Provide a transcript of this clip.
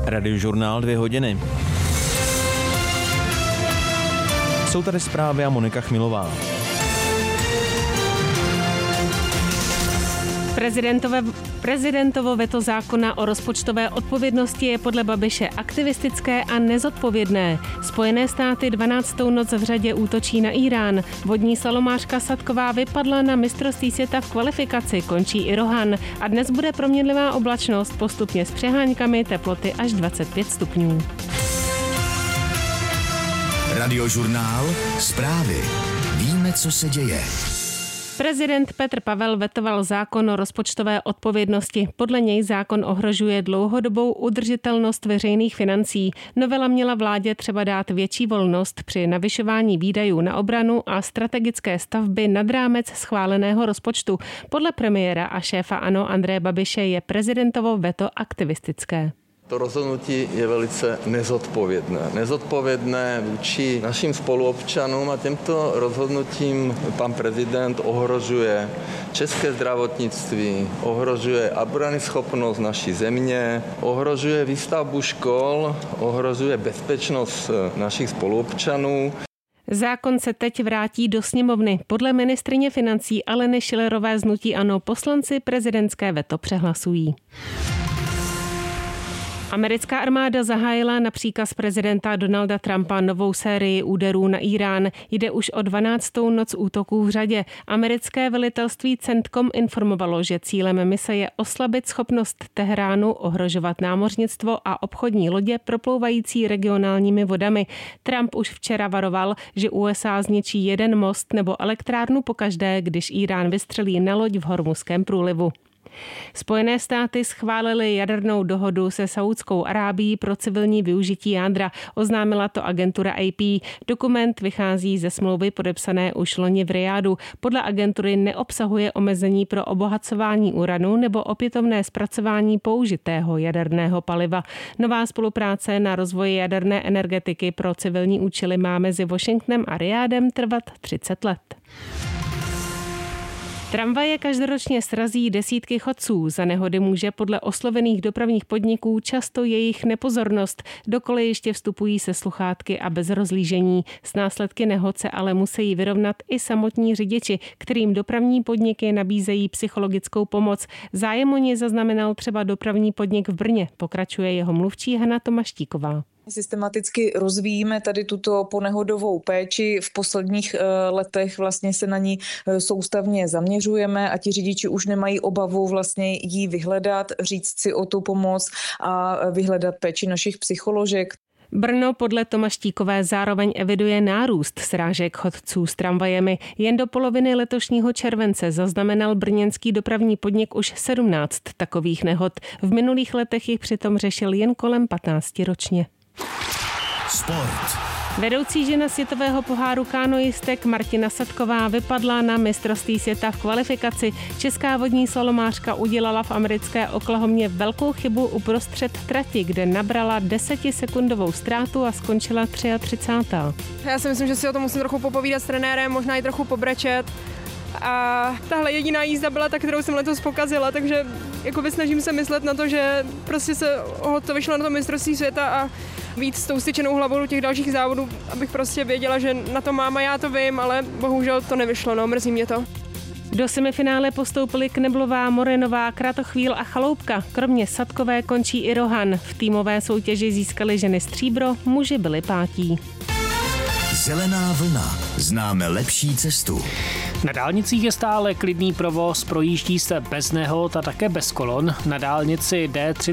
Radiožurnál 2 hodiny. Jsou tady zprávy a Monika Chmilová. Prezidentovo veto zákona o rozpočtové odpovědnosti je podle Babiše aktivistické a nezodpovědné. Spojené státy 12. noc v řadě útočí na Írán. Vodní slalomářka Sadková vypadla na mistrovství světa v kvalifikaci, končí i Rohan. A dnes bude proměnlivá oblačnost, postupně s přeháňkami, teploty až 25 stupňů. Radiožurnál, zprávy. Víme, co se děje. Prezident Petr Pavel vetoval zákon o rozpočtové odpovědnosti. Podle něj zákon ohrožuje dlouhodobou udržitelnost veřejných financí. Novela měla vládě třeba dát větší volnost při navyšování výdajů na obranu a strategické stavby nad rámec schváleného rozpočtu. Podle premiéra a šéfa ANO Andreje Babiše je prezidentovo veto aktivistické. To rozhodnutí je velice nezodpovědné. Nezodpovědné vůči našim spoluobčanům a těmto rozhodnutím pan prezident ohrožuje české zdravotnictví, ohrožuje obranyschopnost naší země, ohrožuje výstavbu škol, ohrožuje bezpečnost našich spoluobčanů. Zákon se teď vrátí do sněmovny. Podle ministryně financí Aleny Schillerové z hnutí ANO poslanci prezidentské veto přehlasují. Americká armáda zahájila na příkaz prezidenta Donalda Trumpa novou sérii úderů na Írán. Jde už o 12. noc útoků v řadě. Americké velitelství CENTCOM informovalo, že cílem mise je oslabit schopnost Teheránu ohrožovat námořnictvo a obchodní lodě proplouvající regionálními vodami. Trump už včera varoval, že USA zničí jeden most nebo elektrárnu pokaždé, když Írán vystřelí na loď v Hormuzském průlivu. Spojené státy schválily jadernou dohodu se Saúdskou Arábií pro civilní využití jádra. Oznámila to agentura AP. Dokument vychází ze smlouvy podepsané už loni v Rijádu. Podle agentury neobsahuje omezení pro obohacování uranu nebo opětovné zpracování použitého jaderného paliva. Nová spolupráce na rozvoji jaderné energetiky pro civilní účely má mezi Washingtonem a Rijádem trvat 30 let. Tramvaje každoročně srazí desítky chodců. Za nehody může podle oslovených dopravních podniků často jejich nepozornost. Do kolejiště vstupují se sluchátky a bez rozlížení. S následky nehod se ale musí vyrovnat i samotní řidiči, kterým dopravní podniky nabízejí psychologickou pomoc. Zájem o ně zaznamenal třeba dopravní podnik v Brně, pokračuje jeho mluvčí Hana Tomaštíková. Systematicky rozvíjíme tady tuto ponehodovou péči. V posledních letech vlastně se na ní soustavně zaměřujeme a ti řidiči už nemají obavu vlastně jí vyhledat, říct si o tu pomoc a vyhledat péči našich psycholožek. Brno podle Tomaštíkové zároveň eviduje nárůst srážek chodců s tramvajemi. Jen do poloviny letošního července zaznamenal brněnský dopravní podnik už 17 takových nehod. V minulých letech jich přitom řešil jen kolem 15 ročně. Sport. Vedoucí žena světového poháru kanoistek Martina Sadková vypadla na mistrovství světa v kvalifikaci. Česká vodní slalomářka udělala v americké Oklahomě velkou chybu uprostřed trati, kde nabrala 10sekundovou ztrátu a skončila 33. Já si myslím, že si o tom musím trochu popovídat s trenérem, možná i trochu pobrečet. A tahle jediná jízda byla ta, kterou jsem letos pokazila, takže jakoby snažím se myslet na to, že prostě se to vyšlo na to mistrovství světa a víc s tou styčenou hlavou do těch dalších závodů, abych prostě věděla, že na to mám a já to vím, ale bohužel to nevyšlo, mrzí mě to. Do semifinále postoupili Kneblová, Morenová, Kratochvíl a Chaloupka. Kromě Sadkové končí i Rohan. V týmové soutěži získali ženy stříbro, muži byli pátí. Zelená vlna. Známe lepší cestu. Na dálnicích je stále klidný provoz, projíždí se bez nehod a také bez kolon. Na dálnici D30